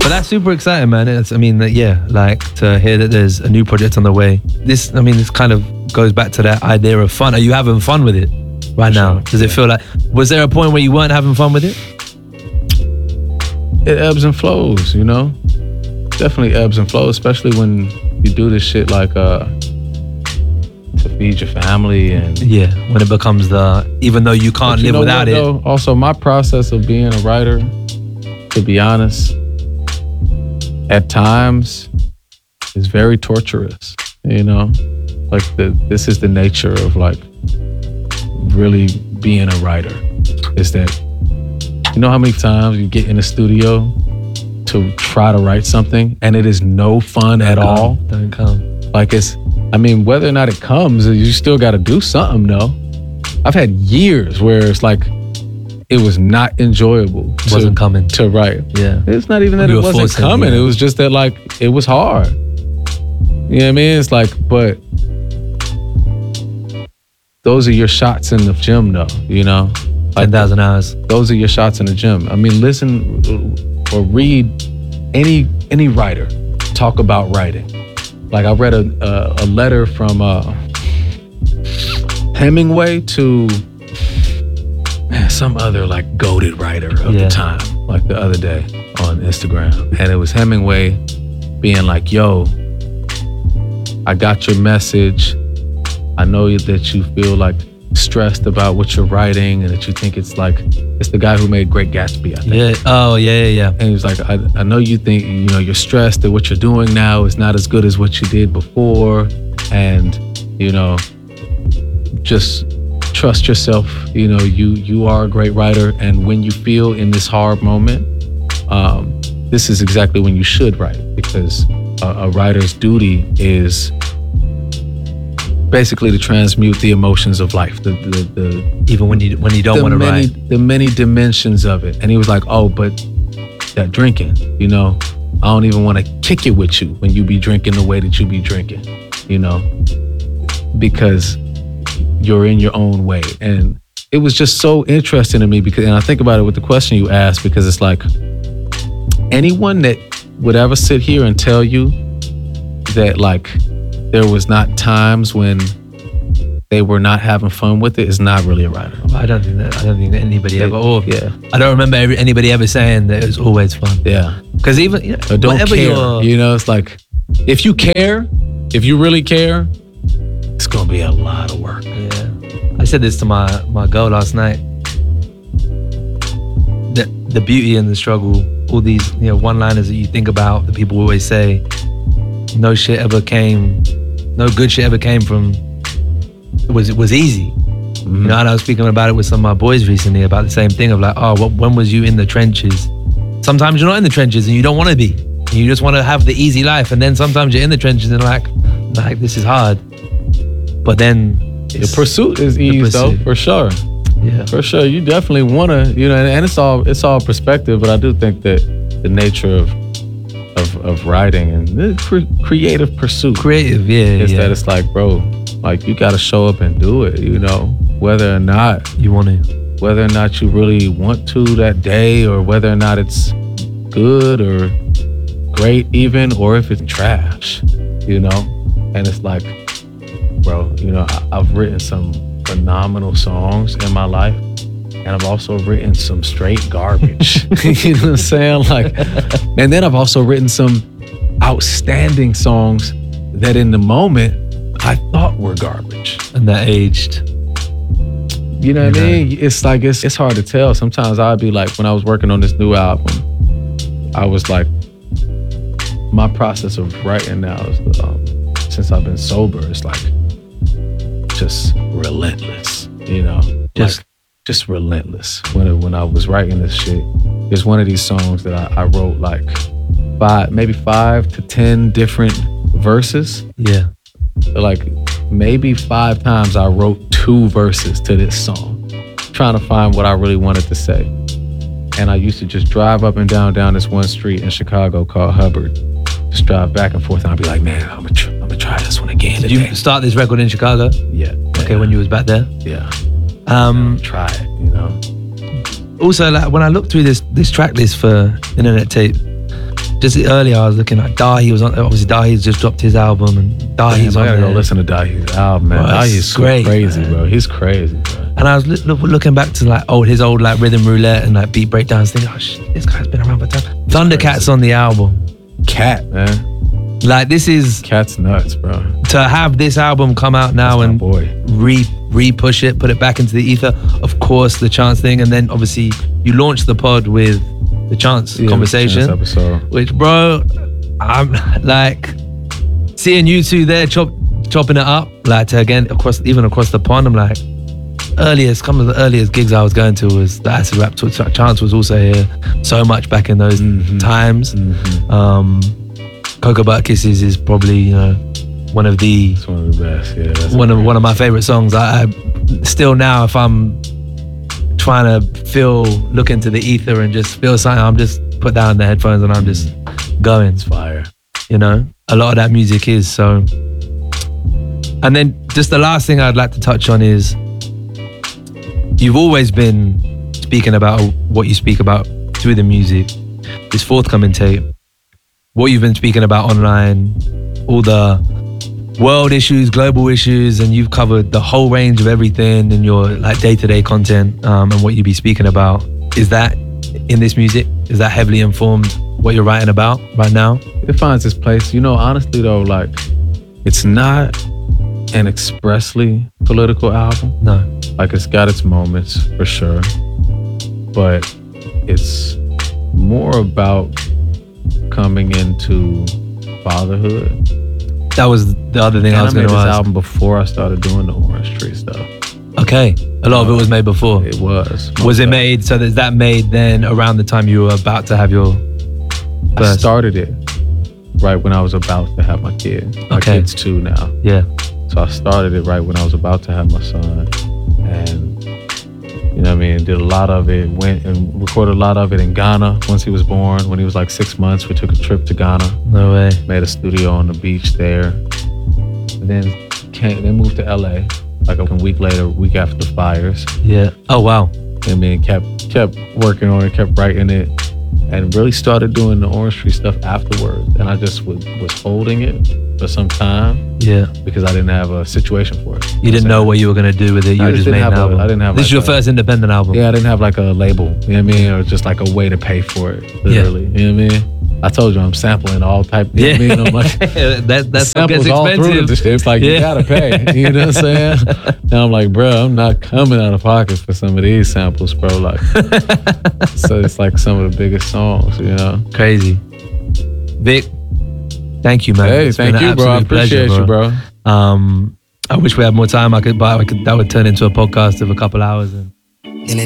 But that's super exciting, man. Like to hear that there's a new project on the way. This kind of goes back to that idea of fun. Are you having fun with it right now? Does it feel like, was there a point where you weren't having fun with it? It ebbs and flows, you know? Definitely ebbs and flows, especially when you do this shit like to feed your family and when it becomes even though you can't live without it. Though? Also, my process of being a writer, to be honest, at times is very torturous, you know? Like this is the nature of like really being a writer, is that you know how many times you get in the studio to try to write something and it is no fun at all? Don't come. Like whether or not it comes, you still got to do something, though. I've had years where it's like it was not enjoyable. Wasn't coming to write. Yeah, it's not even that it wasn't coming. Yeah. It was just that like it was hard. You know what I mean? It's like, but those are your shots in the gym, though. You know, like 10,000 hours. Those are your shots in the gym. I mean, listen or read any writer talk about writing. Like I read a letter from Hemingway to some other like goated writer of the time, like the other day on Instagram. And it was Hemingway being like, yo, I got your message. I know that you feel like stressed about what you're writing and that you think it's the guy who made Great Gatsby, I think. Yeah. Oh, yeah. And he was like, I know you think, you know, you're stressed that what you're doing now is not as good as what you did before. And, you know, just trust yourself. You know, you are a great writer. And when you feel in this hard moment, this is exactly when you should write, because a writer's duty is basically to transmute the emotions of life, the even when you don't want to write, the many dimensions of it. And he was like, oh, but that drinking, you know, I don't even want to kick it with you when you be drinking the way that you be drinking, you know, because you're in your own way. And it was just so interesting to me because, and I think about it with the question you asked, because it's like anyone that would ever sit here and tell you that like there was not times when they were not having fun with it is not really a writer. I don't think anybody ever. I don't remember anybody ever saying that it was always fun. Yeah, because even or don't care. You know, it's like if you care, if you really care, it's gonna be a lot of work. Yeah, I said this to my girl last night. The beauty and the struggle, all these one-liners that you think about that people always say. No good shit ever came from. It was easy. Mm-hmm. You know, and I was speaking about it with some of my boys recently about the same thing of like, when was you in the trenches? Sometimes you're not in the trenches and you don't want to be. You just want to have the easy life, and then sometimes you're in the trenches and like this is hard. But then the pursuit is easy, though, for sure. Yeah, for sure. You definitely want to, and it's all perspective. But I do think that the nature of writing and the creative pursuit, is that it's like, bro, like you got to show up and do it. You know, whether or not you want to, whether or not you really want to that day, or whether or not it's good or great, even, or if it's trash. You know, and it's like, bro, I've written some phenomenal songs in my life, and I've also written some straight garbage. You know what I'm saying? Like, and then I've also written some outstanding songs that in the moment I thought were garbage. And that aged. You know what I mean? It's like, it's hard to tell. Sometimes I'd be like, when I was working on this new album, I was like, my process of writing now is, since I've been sober, it's like just relentless, just relentless. When I was writing this shit, there's one of these songs that I wrote like 5 to 10 different verses. Yeah. Like maybe 5 times I wrote 2 verses to this song, trying to find what I really wanted to say. And I used to just drive up and down this one street in Chicago called Hubbard. Just drive back and forth, and I'd be like, man, I'm gonna try this one again today. Did you start this record in Chicago? Yeah. Okay, when you was back there? Yeah. Try it, Also, like, when I looked through this track list for Internet Tape, just earlier I was looking at Dahi was on. Obviously Dahi's just dropped his album, and Dahi's I on gotta there. go listen to Dahi's album, man. Bro, Dahi's it's so great, crazy, man. bro. He's crazy, bro. And I was looking back to like his old like rhythm roulette and like beat breakdowns, thinking, oh shit, this guy's been around for time. Thundercat's on the album. Cat, man. Like this is Cat's nuts, bro. to have this album come out now That's my and boy. re-push it, put it back into the ether. Of course, the Chance thing, and then obviously you launched the pod with the Chance conversation, Chance episode. which, bro, I'm like seeing you two there chopping it up, like to again across the pond. I'm like, some of the earliest gigs I was going to was the Acid Rap Tour. Chance was also here so much back in those times. Cocoa Butter Kisses is probably one of the It's one of the best. Yeah, that's one of my favorite songs. I still now, if I'm trying to look into the ether and just feel something, I'm just put down the headphones and I'm just going. It's fire. A lot of that music is so. And then just the last thing I'd like to touch on is you've always been speaking about what you speak about through the music. This forthcoming tape, what you've been speaking about online, all the world issues, global issues, and you've covered the whole range of everything in your like day-to-day content and what you be speaking about. Is that in this music? Is that heavily informed what you're writing about right now? It finds its place. Honestly though, like it's not an expressly political album. No. Like it's got its moments for sure, but it's more about coming into fatherhood. That was the other thing I was going to made this ask. album before I started doing the Orange Tree stuff. Okay, a lot of it was made before. It was. Was it made? So is that made then around the time you were about to have your I first? started it right when I was about to have my kid. My Okay. kid's 2 now. Yeah. So I started it right when I was about to have my son. And, did a lot of it, went and recorded a lot of it in Ghana once he was born. When he was like 6 months, we took a trip to Ghana. No way. Made a studio on the beach there. And then moved to LA like a week after the fires. Yeah. Oh wow. Kept working on it, kept writing it, and really started doing the Orange Tree stuff afterwards. And I just was holding it for some time Yeah. because I didn't have a situation for it. You didn't know what you were gonna do with it. You I were just just didn't made an have album. I didn't have This is like your first independent album. Yeah, I didn't have like a label, or just like a way to pay for it, literally. Yeah. You know what I mean? I told you I'm sampling all type. Yeah. I'm like, that stuff gets samples all through expensive. the shit. It's like you gotta pay. You know what I'm saying? Now I'm like, bro, I'm not coming out of pocket for some of these samples, bro. Like, so it's like some of the biggest songs, Crazy. Vic, thank you, man. Hey, It's been thank an you, bro. I absolute pleasure, appreciate you, bro. I wish we had more time. That would turn into a podcast of a couple hours and